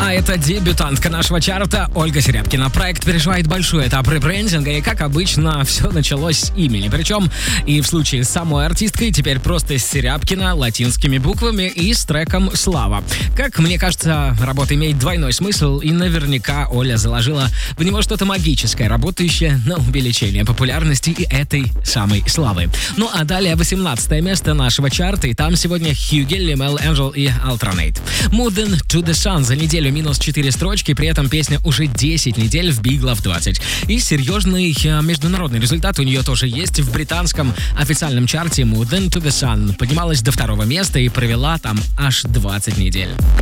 Да, это дебютантка нашего чарта Ольга Серябкина. Проект переживает большой этап ребрендинга, и, как обычно, все началось с имени. Причем и в случае с самой артисткой теперь просто Серябкина латинскими буквами и с треком «Слава». Как мне кажется, работа имеет двойной смысл, и наверняка Оля заложила в него что-то магическое, работающее на увеличение популярности и этой самой славы. Ну а далее 18 место нашего чарта, и там сегодня Хьюгелли, Мел Энджел и Alternate. Moving to the Sun за неделю минус 4 строчки, при этом песня уже 10 недель в Big Love 20. И серьезный международный результат у нее тоже есть. В британском официальном чарте Moving to the Sun поднималась до 2-го места и провела там аж 20 недель.